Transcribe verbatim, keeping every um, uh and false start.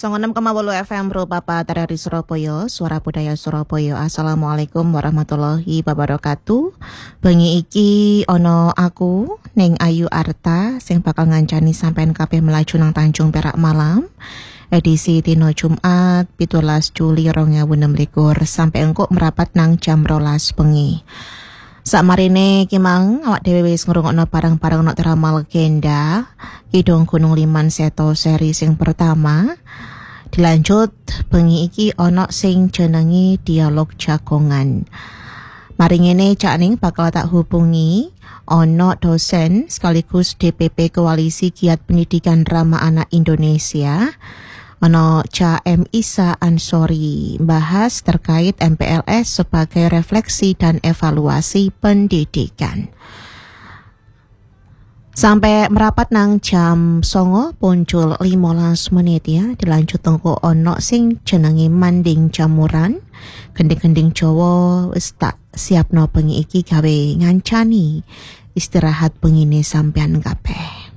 Songonem koma wolu F M Bro Papa dari Surabaya, Suara Budaya Surabaya. Assalamualaikum warahmatullahi wabarakatuh. Bengi iki ono aku Ning Ayu Arta sing bakal ngancani sampean kabeh melaju nang Tanjung Perak Malam. Edisi dino Jumat pitulas Juli rong ewu enem likur sampai engkok merapat nang jam rolas bengi. Sakmarine kimang awak dhewe wis ngrungokno barang-barang nok drama legenda Kidung Gunung Liman Seto seri sing pertama. Dilanjut bengi iki ono sing jenengi Dialog Jagongan. Mari ngene Cak Ning bakal tak hubungi ono dosen sekaligus D P P Koalisi Giat Pendidikan Drama Anak Indonesia. Ono Ca M Isa Ansori bahas terkait M P L S sebagai refleksi dan evaluasi pendidikan. Sampai merapat nang jam songo muncul limolas menit ya. Dilanjut tengko ono sing jenenge Manding Jamuran. Gending-gending Jawa wis tak siapno bengi iki gawe ngancani istirahat bengine sampean kabeh.